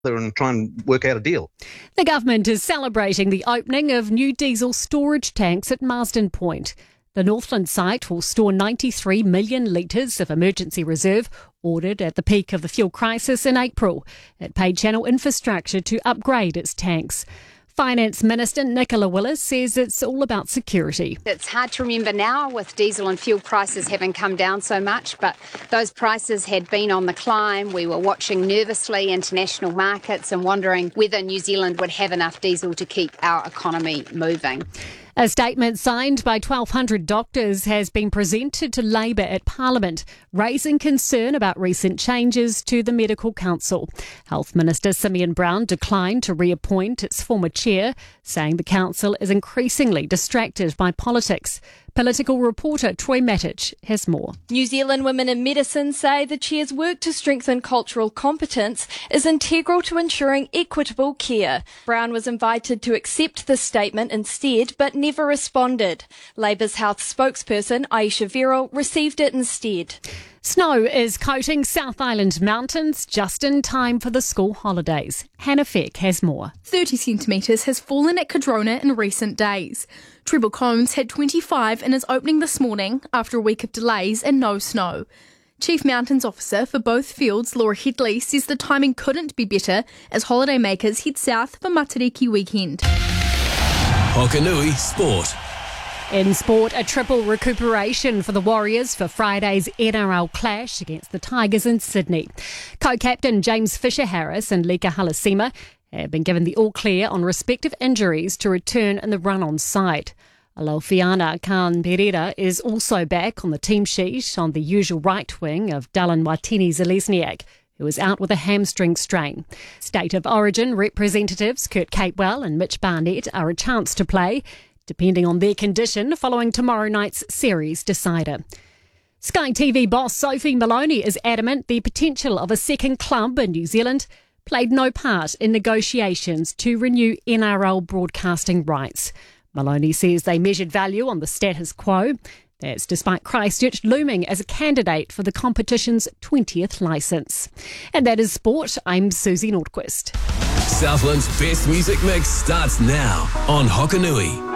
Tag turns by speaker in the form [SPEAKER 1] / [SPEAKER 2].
[SPEAKER 1] and try and work out a deal.
[SPEAKER 2] The government is celebrating the opening of new diesel storage tanks at Marsden Point. The Northland site will store 93 million litres of emergency reserve, ordered at the peak of the fuel crisis in April. It paid Channel Infrastructure to upgrade its tanks. Finance Minister Nicola Willis says it's all about security.
[SPEAKER 3] It's hard to remember now with diesel and fuel prices having come down so much, but those prices had been on the climb. We were watching nervously international markets and wondering whether New Zealand would have enough diesel to keep our economy moving.
[SPEAKER 2] A statement signed by 1,200 doctors has been presented to Labour at Parliament, raising concern about recent changes to the Medical Council. Health Minister Simeon Brown declined to reappoint its former chair, saying the council is increasingly distracted by politics. Political reporter Troy Matic has more.
[SPEAKER 4] New Zealand Women in Medicine say the chair's work to strengthen cultural competence is integral to ensuring equitable care. Brown was invited to accept this statement instead, but never responded. Labour's health spokesperson Aisha Verrill received it instead.
[SPEAKER 2] Snow is coating South Island mountains just in time for the school holidays. Hannah Feck has more.
[SPEAKER 5] 30 centimetres has fallen at Cadrona in recent days. Treble Combs had 25 in its opening this morning after a week of delays and no snow. Chief Mountains Officer for both fields, Laura Headley, says the timing couldn't be better as holidaymakers head south for Matariki weekend.
[SPEAKER 6] Hokanui Sport.
[SPEAKER 2] In sport, a triple recuperation for the Warriors for Friday's NRL clash against the Tigers in Sydney. Co-captain James Fisher-Harris and Lika Halasima have been given the all-clear on respective injuries to return in the run-on side. Alofiana Khan Pereira is also back on the team sheet on the usual right wing of Dallin Watene-Zelezniak, who is out with a hamstring strain. State of Origin representatives Kurt Capewell and Mitch Barnett are a chance to play, depending on their condition following tomorrow night's series decider. Sky TV boss Sophie Maloney is adamant the potential of a second club in New Zealand played no part in negotiations to renew NRL broadcasting rights. Maloney says they measured value on the status quo. That's despite Christchurch looming as a candidate for the competition's 20th licence. And that is sport. I'm Susie Nordquist.
[SPEAKER 6] Southland's best music mix starts now on Hokanui.